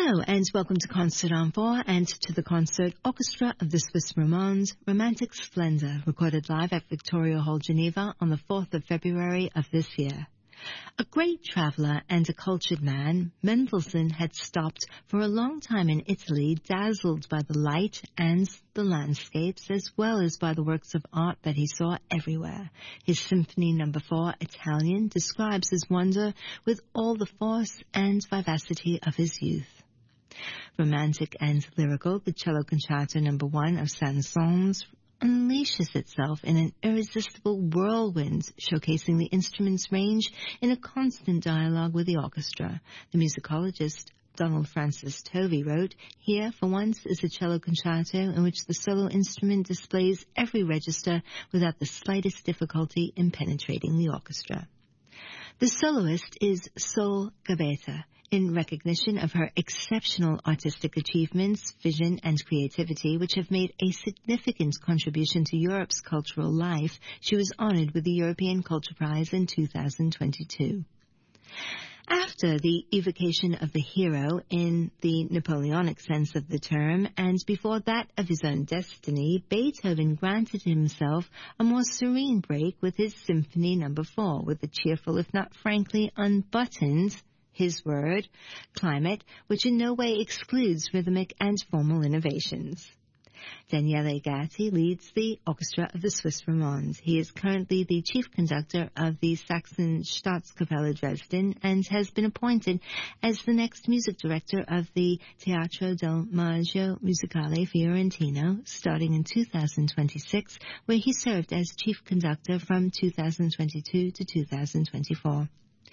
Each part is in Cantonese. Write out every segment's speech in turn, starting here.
Hello and welcome to Concert Envoy and to the concert Orchestra of the Swiss Romands, Romantic Splendor, recorded live at Victoria Hall, Geneva on the 4th of February of this year. A great traveller and a cultured man, Mendelssohn had stopped for a long time in Italy, dazzled by the light and the landscapes, as well as by the works of art that he saw everywhere. His Symphony No. 4, Italian, describes his wonder with all the force and vivacity of his youth. Romantic and lyrical, the Cello Concerto No. 1 of Saint-Saëns unleashes itself in an irresistible whirlwind, showcasing the instrument's range in a constant dialogue with the orchestra. The musicologist Donald Francis Tovey wrote, "Here, for once, is a cello concerto in which the solo instrument displays every register without the slightest difficulty in penetrating the orchestra." The soloist is Sol Gabetta. In recognition of her exceptional artistic achievements, vision, and creativity, which have made a significant contribution to Europe's cultural life, she was honored with the European Culture Prize in 2022. After the evocation of the hero in the Napoleonic sense of the term, and before that of his own destiny, Beethoven granted himself a more serene break with his Symphony No. 4, with a cheerful, if not frankly unbuttoned, his word, climate, which in no way excludes rhythmic and formal innovations. Daniele Gatti leads the Orchestra of the Swiss Romands. He is currently the chief conductor of the Saxon Staatskapelle Dresden and has been appointed as the next music director of the Teatro del Maggio Musicale Fiorentino, starting in 2026, where he served as chief conductor from 2022 to 2024.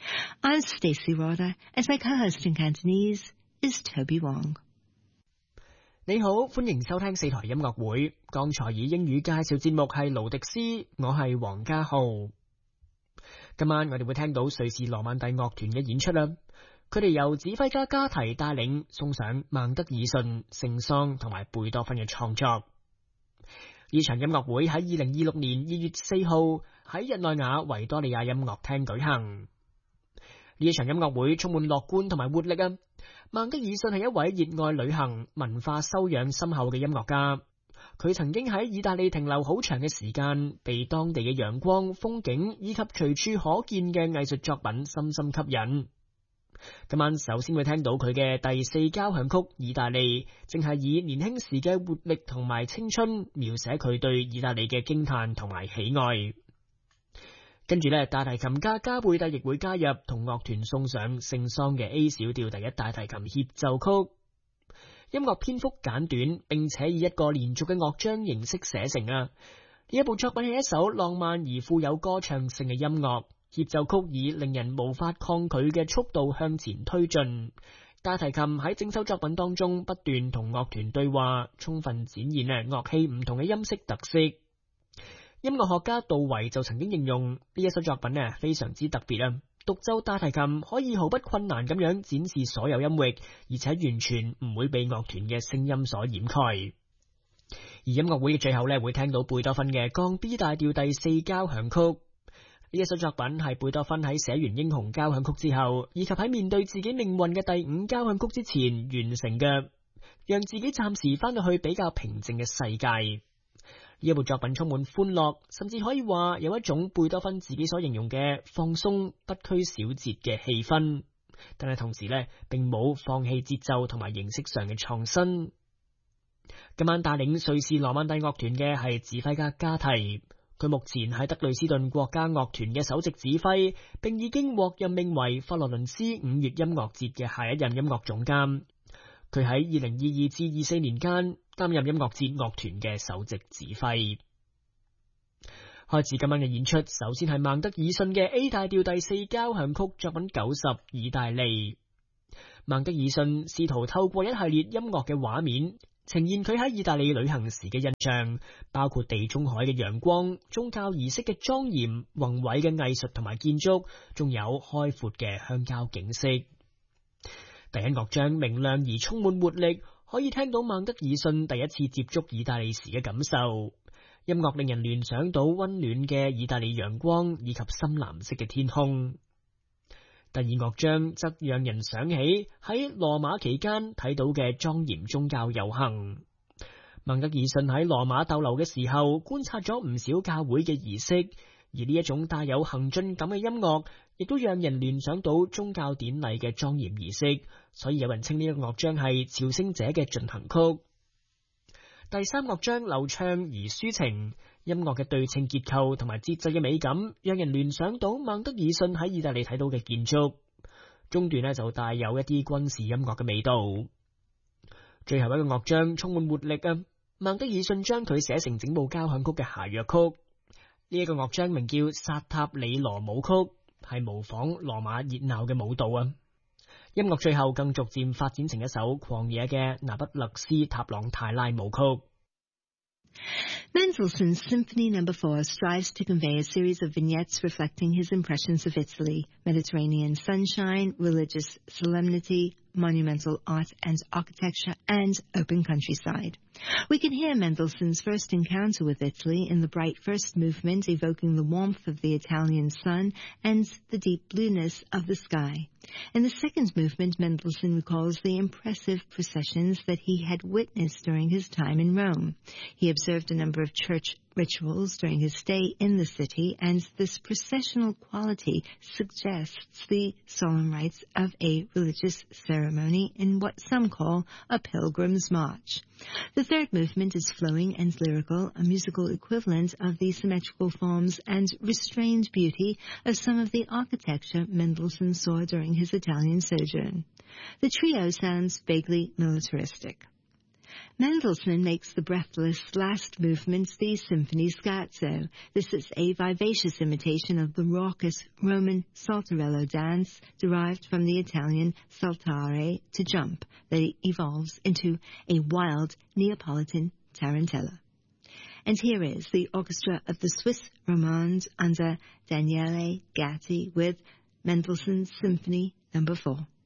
I'm Stacey Roder, and my co-host in Cantonese is Toby Wong. 你好，歡迎收聽四台音樂會。剛才以英語介紹節目係勞迪斯，我係黃家浩。今晚我哋會聽到瑞士羅曼蒂樂團嘅演出啦。佢哋由指揮家加提帶領，送上孟德爾遜、聖桑同埋貝多芬嘅創作。呢場音樂會喺2026年2月4號喺日內瓦維多利亞音樂廳舉行。呢一場音樂會充滿樂觀同埋活力啊！孟德爾遜係一位熱愛旅行、文化修養深厚嘅音樂家。佢曾經喺意大利停留好長嘅時間，被當地嘅陽光、風景以及隨處可見嘅藝術作品深深吸引。今晚首先會聽到佢嘅第4交響曲《意大利》，正係以年輕時嘅活力同埋青春描寫佢對意大利嘅驚嘆同埋喜愛。跟住大提琴家加貝蒂亦會加入，同樂團送上聖桑嘅 A 小調第一大提琴協奏曲。音樂篇幅簡短，並且以一個連續嘅樂章形式寫成啊！呢一部作品係一首浪漫而富有歌唱性嘅音樂，協奏曲以令人無法抗拒嘅速度向前推進。大提琴喺整首作品當中不斷同樂團對話，充分展現樂器唔同嘅音色特色。音樂學家杜維就曾經形容呢一首作品非常之特別啊！獨奏大提琴可以毫不困難咁樣展示所有音域，而且完全唔會被樂團嘅聲音所掩蓋。而音樂會嘅最後會聽到貝多芬嘅降 B 大調第4交響曲。呢一首作品係貝多芬喺寫完英雄交響曲之後，以及喺面對自己命運嘅第5交響曲之前完成嘅，讓自己暫時翻到去比較平靜嘅世界。呢一部作品充滿歡樂，甚至可以話有一種貝多芬自己所形容嘅放鬆不拘小節嘅氣氛，但係同時並冇放棄節奏同埋形式上嘅創新。今晚帶領瑞士羅曼蒂樂團嘅係指揮家加提，佢目前係德累斯頓國家樂團嘅首席指揮，並已經獲任命為佛羅倫斯5月音樂節嘅下一任音樂總監。佢喺2022至24年間擔任音樂節樂團嘅首席指揮。開始今晚嘅演出，首先係孟德爾遜嘅 A 大調第4交響曲作品90意大利。孟德爾遜試圖透過一系列音樂嘅畫面，呈現佢喺意大利旅行時嘅印象，包括地中海嘅陽光、宗教儀式嘅莊嚴、宏偉嘅藝術同埋建築，仲有開闊嘅鄉郊景色。第一樂章明亮而充滿活力，可以聽到孟德爾遜第一次接觸意大利時嘅感受。音樂令人聯想到溫暖嘅意大利陽光以及深藍色嘅天空。 第二樂章則讓人想起喺羅馬期間睇到嘅莊嚴宗教遊行。孟德爾遜喺羅馬逗留嘅時候，觀察咗唔少教會嘅儀式，而呢一種帶有行進感嘅音樂，亦都讓人聯想到宗教典禮嘅莊嚴儀式，所以有人稱呢一個樂章係朝聖者嘅進行曲。第三樂章流暢而抒情，音樂嘅對稱結構同埋節奏嘅美感，讓人聯想到孟德爾遜喺意大利睇到嘅建築。中段呢就帶有一啲軍事音樂嘅味道。最後一個樂章充滿活力啊！孟德爾遜將佢寫成整部交響曲嘅諧謔曲。呢一個樂章名叫薩塔里羅舞曲，係模仿羅馬熱鬧嘅舞蹈啊！音樂最後更逐漸發展成一首狂野嘅那不勒斯塔朗泰拉舞曲。 Mendelssohn's Symphony No. 4 strives to convey a series of vignettes reflecting his impressions of Italy, Mediterranean sunshine, religious solemnity, monumental art and architecture, and open countryside. We can hear Mendelssohn's first encounter with Italy in the bright first movement, evoking the warmth of the Italian sun and the deep blueness of the sky. In the second movement, Mendelssohn recalls the impressive processions that he had witnessed during his time in Rome. He observed a number of church rituals during his stay in the city, and this processional quality suggests the solemn rites of a religious ceremony in what some call a pilgrim's march. The third movement is flowing and lyrical, a musical equivalent of the symmetrical forms and restrained beauty of some of the architecture Mendelssohn saw during his Italian sojourn. The trio sounds vaguely militaristic. Mendelssohn makes the breathless last movement the symphony scherzo. This is a vivacious imitation of the raucous Roman saltarello dance derived from the Italian saltare, to jump, that evolves into a wild Neapolitan tarantella. And here is the orchestra of the Swiss Romands under Daniele Gatti with Mendelssohn's Symphony No. 4.